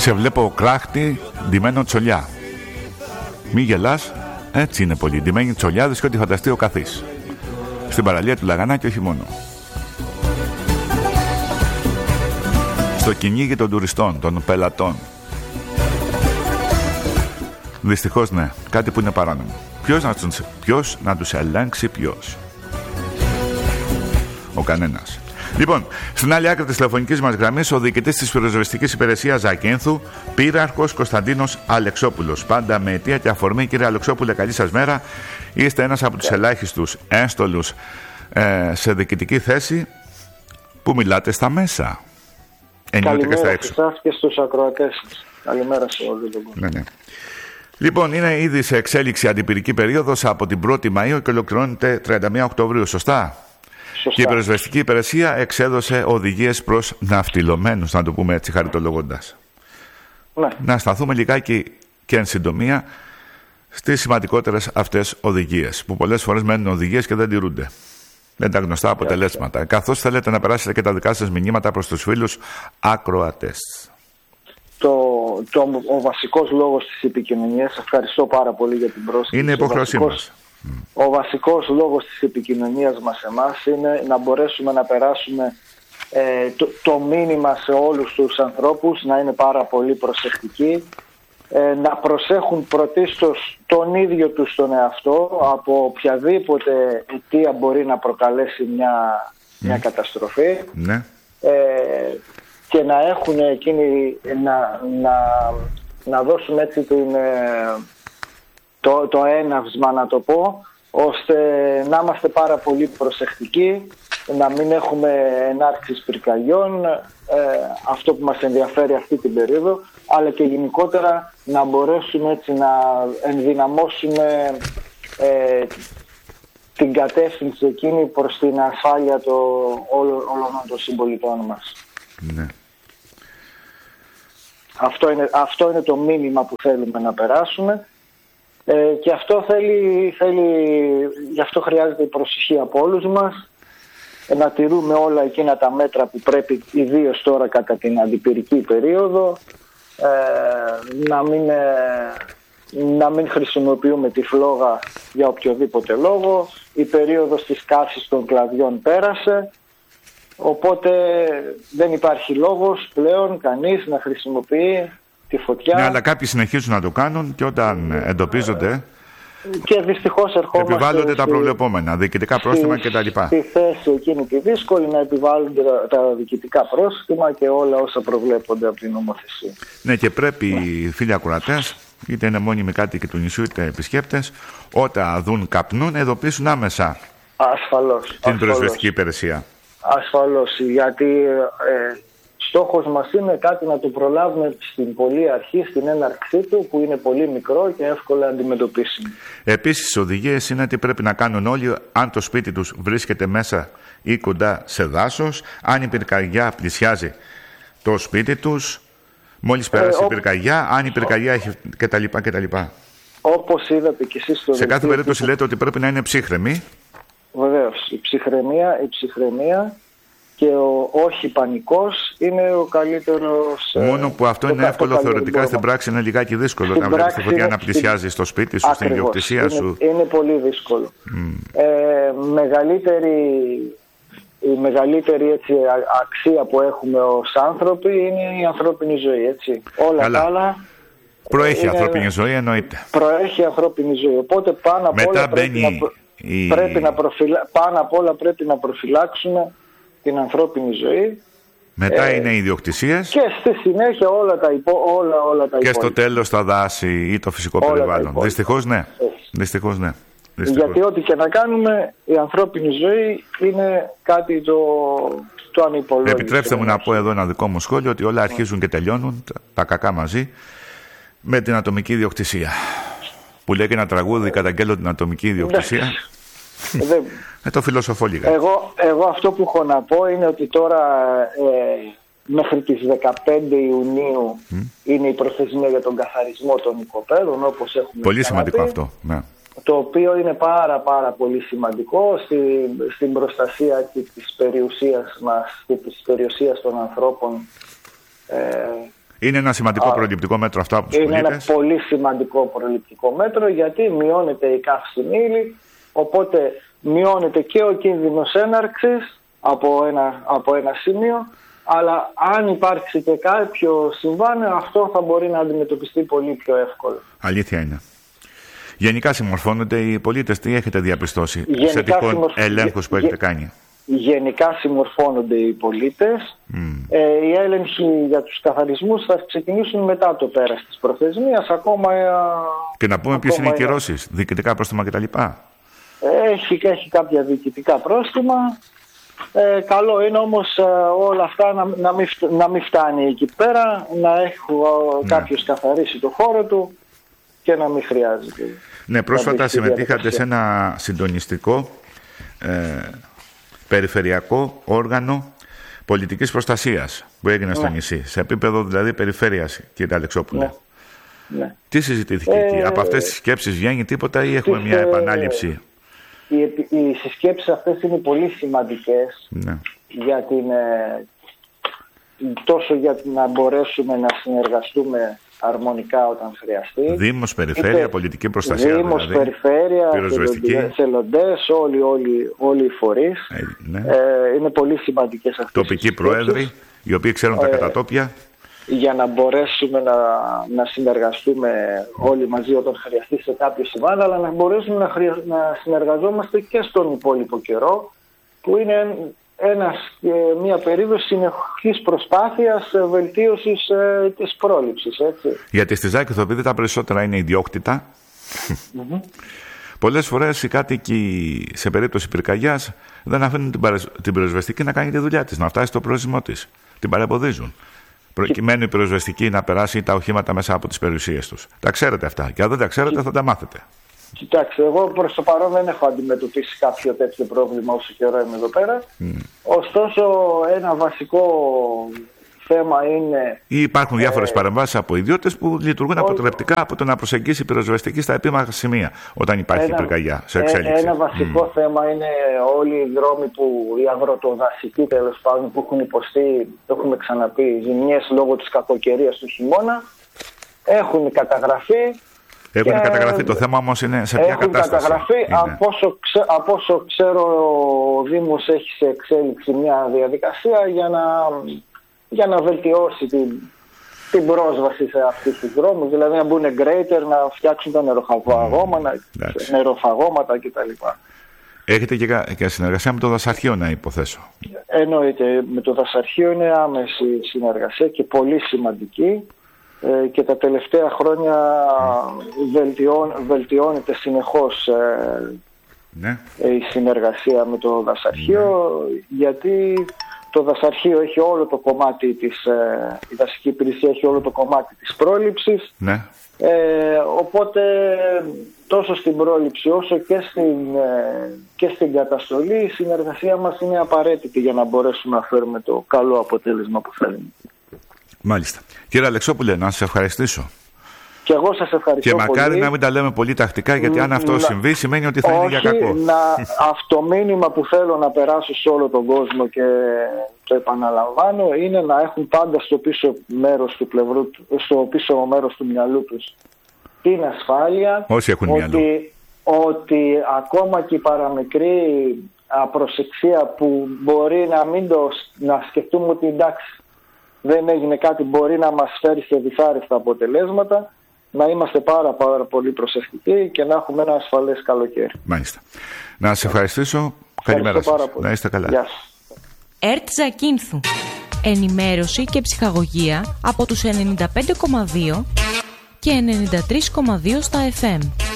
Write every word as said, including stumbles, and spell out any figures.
Σε βλέπω κράχτη ντυμένο τσολιά. Μη γελάς, έτσι είναι πολύ. Ντυμένοι τσολιάδες και ό,τι φανταστεί ο καθής. Στην παραλία του Λαγανά και όχι μόνο. Στο κυνήγι των τουριστών, των πελατών. Δυστυχώς ναι, κάτι που είναι παράνομο. Ποιος να τους, ποιος να τους ελέγξει ποιος? Ο κανένας. Λοιπόν, στην άλλη άκρη της τηλεφωνικής μας γραμμής, ο διοικητής της πυροσβεστικής υπηρεσίας Ζακίνθου, πύραρχος Κωνσταντίνος Αλεξόπουλος. Πάντα με αιτία και αφορμή, κύριε Αλεξόπουλε, καλή σας μέρα. Είστε ένας από τους ελάχιστους ένστολους ε, σε διοικητική θέση που μιλάτε στα μέσα. Καλημέρα σε εσάς και στους ακροατές. Καλημέρα σε όλους. Ναι, ναι. Λοιπόν, είναι ήδη σε εξέλιξη αντιπυρική περίοδος από την πρώτη Μαΐου και ολοκληρώνεται τριάντα μία Οκτωβρίου, σωστά? Σωστά. Και η πυροσβεστική υπηρεσία εξέδωσε οδηγίες προς ναυτιλωμένους, να το πούμε έτσι χαριτολογώντας. Ναι. Να σταθούμε λιγάκι και εν συντομία στις σημαντικότερες αυτές οδηγίες, που πολλές φορές μένουν οδηγίες και δεν τηρούνται. Δεν τα γνωστά αποτελέσματα. Yeah. Καθώς θέλετε να περάσετε και τα δικά σας μηνύματα προς τους φίλους ακροατές. Το, το, ο βασικός λόγος της επικοινωνίας, ευχαριστώ πάρα πολύ για την πρόσκληση. Είναι υποχρέωσή μας. Ο βασικός λόγος της επικοινωνίας μας εμάς είναι να μπορέσουμε να περάσουμε ε, το, το μήνυμα σε όλους τους ανθρώπους, να είναι πάρα πολύ προσεκτικοί, ε, να προσέχουν πρωτίστως τον ίδιο τους τον εαυτό από οποιαδήποτε αιτία μπορεί να προκαλέσει μια, mm. μια καταστροφή. Ναι. Ε, και να έχουν εκείνη, να, να, να δώσουν έτσι την, το, το έναυσμα, να το πω, ώστε να είμαστε πάρα πολύ προσεκτικοί, να μην έχουμε ενάρξεις πυρκαγιών, ε, αυτό που μας ενδιαφέρει αυτή την περίοδο, αλλά και γενικότερα να μπορέσουμε έτσι να ενδυναμώσουμε ε, την κατεύθυνση εκείνη προς την ασφάλεια το, όλων, όλων των συμπολιτών μας. Ναι. Αυτό είναι, αυτό είναι το μήνυμα που θέλουμε να περάσουμε, ε, και αυτό θέλει, θέλει, γι' αυτό χρειάζεται η προσοχή από όλους μας, ε, να τηρούμε όλα εκείνα τα μέτρα που πρέπει, ιδίως τώρα κατά την αντιπυρική περίοδο, ε, να, μην, ε, να μην χρησιμοποιούμε τη φλόγα για οποιοδήποτε λόγο. Η περίοδος της καύσης των κλαδιών πέρασε. Οπότε δεν υπάρχει λόγος πλέον κανείς να χρησιμοποιεί τη φωτιά. Ναι, αλλά κάποιοι συνεχίζουν να το κάνουν και όταν εντοπίζονται και δυστυχώς ερχόμαστε, επιβάλλονται τα προβλεπόμενα, διοικητικά πρόστιμα κτλ. Στη θέση εκείνη τη δύσκολη να επιβάλλονται τα διοικητικά πρόστιμα και όλα όσα προβλέπονται από την νομοθεσία. Ναι, και πρέπει οι φίλοι ακροατές, είτε είναι μόνιμοι κάτοικοι του νησιού είτε επισκέπτες, όταν δουν καπνού να ειδοποιήσουν άμεσα ασφαλώς, την πυροσβεστική υπηρεσία. Ασφαλώς, γιατί ε, στόχος μας είναι κάτι να το προλάβουμε στην πολύ αρχή, στην έναρξή του, που είναι πολύ μικρό και εύκολα αντιμετωπίσιμο. Επίσης, οι οδηγίες είναι ότι πρέπει να κάνουν όλοι αν το σπίτι τους βρίσκεται μέσα ή κοντά σε δάσος, αν η πυρκαγιά πλησιάζει το σπίτι τους, μόλις περάσει ε, η πυρκαγιά, αν η πυρκαγιά έχει κτλ. κτλ. Όπως είδατε και εσείς στο σε κάθε περίπτωση λέτε ότι πρέπει να είναι ψύχρεμοι. Βεβαίως, η ψυχραιμία, η ψυχραιμία και ο όχι πανικός είναι ο καλύτερος. Μόνο που αυτό είναι εύκολο θεωρητικά, στην πράξη είναι λιγάκι δύσκολο. Στην να βλέπεις τη φωτιά να πλησιάζει στο σπίτι σου, στην ιδιοκτησία είναι, σου. Είναι πολύ δύσκολο. Mm. Ε, μεγαλύτερη, η μεγαλύτερη έτσι, αξία που έχουμε ως άνθρωποι είναι η ανθρώπινη ζωή. Έτσι. Όλα τα άλλα. Προέχει είναι, ανθρώπινη ζωή, εννοείται. Προέχει ανθρώπινη ζωή. Οπότε πάνω απ' όλα πρέπει να, η... πρέπει να προφυλα... πάνω απ' όλα πρέπει να προφυλάξουμε την ανθρώπινη ζωή. Μετά ε, είναι οι ιδιοκτησίες. Και στη συνέχεια όλα τα, υπό... όλα, όλα τα και στο τέλος τα δάση ή το φυσικό όλα περιβάλλον. Δυστυχώς ναι. Δυστυχώς ναι. Δυστυχώς. Γιατί ό,τι και να κάνουμε, η ανθρώπινη ζωή είναι κάτι το, το ανυπολόγιστο. Επιτρέψτε μου να πω εδώ ένα δικό μου σχόλιο, ότι όλα αρχίζουν και τελειώνουν, τα κακά μαζί, με την ατομική ιδιοκτησία. Που λέει και ένα τραγούδι, καταγγέλλω την ατομική ιδιοκτησία. Δεν... Ε, το φιλοσοφώ λίγα. Εγώ, εγώ αυτό που έχω να πω είναι ότι τώρα ε, μέχρι τις δεκαπέντε Ιουνίου mm. είναι η προθεσμία για τον καθαρισμό των οικοπαίδων, όπως έχουμε πολύ σημαντικό πει, αυτό. Ναι. Το οποίο είναι πάρα πάρα πολύ σημαντικό στη, στην προστασία και της περιουσίας μας και της περιουσίας των ανθρώπων. Ε, Είναι ένα σημαντικό προληπτικό μέτρο αυτό από τους είναι πολίτες. Είναι ένα πολύ σημαντικό προληπτικό μέτρο, γιατί μειώνεται η καύσιμη ύλη, οπότε μειώνεται και ο κίνδυνος έναρξης από ένα, από ένα σημείο, αλλά αν υπάρξει και κάποιο συμβάν, αυτό θα μπορεί να αντιμετωπιστεί πολύ πιο εύκολα. Αλήθεια είναι. Γενικά συμμορφώνονται οι πολίτες, τι έχετε διαπιστώσει Γενικά σε τυχόν συμμορφ... ελέγχους που Γε... έχετε κάνει? Γενικά συμμορφώνονται οι πολίτες. Mm. Ε, οι έλεγχοι για τους καθαρισμούς θα ξεκινήσουν μετά το πέρας της προθεσμίας. Ακόμα, και να πούμε ποιες είναι οι κυρώσεις, διοικητικά πρόστιμα κτλ. Έχει, έχει κάποια διοικητικά πρόστιμα. Ε, καλό είναι όμως ε, όλα αυτά να, να, μην, να μην φτάνει εκεί πέρα, να έχει ναι. κάποιος καθαρίσει το χώρο του και να μην χρειάζεται. Ναι, πρόσφατα συμμετείχατε σε ένα συντονιστικό ε, περιφερειακό όργανο πολιτικής προστασίας που έγινε ναι. στο νησί, σε επίπεδο δηλαδή περιφέρειας, κύριε Αλεξόπουλε. Ναι. Ναι. Τι συζητήθηκε ε, εκεί? Από αυτές τις σκέψεις βγαίνει τίποτα ή έχουμε μια επανάληψη? Οι, οι συσκέψεις αυτές είναι πολύ σημαντικές ναι. για την, ε, τόσο για να μπορέσουμε να συνεργαστούμε αρμονικά όταν χρειαστεί. Δήμος, περιφέρεια, Είτε, πολιτική προστασία, Δήμος, δηλαδή, περιφέρεια, θελοντές, όλοι, όλοι, όλοι οι φορείς. Ε, ναι. ε, είναι πολύ σημαντικές αυτές. Τοπικοί πρόεδροι, οι οποίοι ξέρουν ε, τα κατατόπια. Για να μπορέσουμε να, να συνεργαστούμε όλοι μαζί όταν χρειαστεί σε κάποιο συμβάν, αλλά να μπορέσουμε να, χρεια... να συνεργαζόμαστε και στον υπόλοιπο καιρό, που είναι ένας, μια περίοδος συνεχής προσπάθειας βελτίωσης ε, της πρόληψης. Έτσι. Γιατί στη Ζάκυνθο, επειδή τα περισσότερα είναι ιδιόκτητα, mm-hmm. πολλές φορές οι κάτοικοι σε περίπτωση πυρκαγιάς δεν αφήνουν την, παρε... την πυροσβεστική να κάνει τη δουλειά της, να φτάσει στο προορισμό της. Την παρεμποδίζουν. Προκειμένου η πυροσβεστική να περάσει τα οχήματα μέσα από τις περιουσίες τους. Τα ξέρετε αυτά. Και αν δεν τα ξέρετε, θα τα μάθετε. Κοιτάξτε, εγώ προς το παρόν δεν έχω αντιμετωπίσει κάποιο τέτοιο πρόβλημα όσο καιρό είμαι εδώ πέρα. Mm. Ωστόσο, ένα βασικό θέμα είναι... Ή υπάρχουν διάφορες ε... παρεμβάσεις από ιδιώτες που λειτουργούν αποτρεπτικά από το να προσεγγίσει η πυροσβεστική στα επίμαχα σημεία όταν υπάρχει πυρκαγιά σε εξέλιξη. Ένα βασικό mm. θέμα είναι όλοι οι δρόμοι που οι αγροτοδασικοί, τέλος πάντων, που έχουν υποστεί, το έχουμε ξαναπεί, ζημιές λόγω της κακοκαιρίας του χειμώνα, έχουν καταγραφεί. Έχουν και καταγραφεί. Το θέμα όμως είναι σε ποια έχουν κατάσταση. Έχουν καταγραφεί. Από όσο, ξε, από όσο ξέρω, ο Δήμος έχει σε εξέλιξη μια διαδικασία για να, για να βελτιώσει την, την πρόσβαση σε αυτούς τους δρόμους. Δηλαδή να μπουν γκρέιτερ, να φτιάξουν τα νεροφαγώματα, mm, νεροφαγώματα κτλ. Έχετε και, και συνεργασία με το δασαρχείο, να υποθέσω? Εννοείται. Με το δασαρχείο είναι άμεση συνεργασία και πολύ σημαντική. Ε, και τα τελευταία χρόνια βελτιών, βελτιώνεται συνεχώς ε, ναι. ε, η συνεργασία με το δασαρχείο, ναι. γιατί το δασαρχείο έχει όλο το κομμάτι της, ε, η δασική υπηρεσία έχει όλο το κομμάτι της πρόληψης, ναι. ε, οπότε τόσο στην πρόληψη όσο και στην, ε, και στην καταστολή η συνεργασία μας είναι απαραίτητη για να μπορέσουμε να φέρουμε το καλό αποτέλεσμα που θέλουμε. Μάλιστα. Κύριε Αλεξόπουλε, να σας ευχαριστήσω. Και εγώ σας ευχαριστώ πολύ. Και μακάρι πολύ. να μην τα λέμε πολύ τακτικά, γιατί αν αυτό να... συμβεί σημαίνει ότι θα Όχι, είναι για κακό. Να... Αυτό μήνυμα που θέλω να περάσω σε όλο τον κόσμο και το επαναλαμβάνω είναι να έχουν πάντα στο πίσω μέρος του πλευρού, στο πίσω μέρος του μυαλού τους την ασφάλεια. Όσοι έχουν ότι, μυαλό. Ότι ακόμα και η παραμικρή απροσεξία που μπορεί να μην το να σκεφτούμε ότι εντάξει, δεν έγινε κάτι, μπορεί να μας φέρει σε δυσάρεστα αποτελέσματα, να είμαστε πάρα πάρα πολύ προσεκτικοί και να έχουμε ένα ασφαλές καλοκαίρι. Μάλιστα. Να σας ευχαριστήσω. Καλημέρα σας. Να είστε καλά. Γεια σας. ΕΡΤ Ζακύνθου. Ενημέρωση και ψυχαγωγία από τους ενενήντα πέντε κόμμα δύο και ενενήντα τρία κόμμα δύο στα εφ εμ.